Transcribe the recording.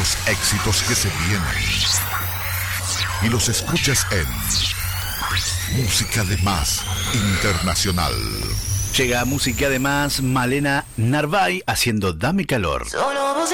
los éxitos que se vienen. Y los escuchas en Música de Más Internacional. Llega Música de Más, Malena Narváez haciendo Dame Calor.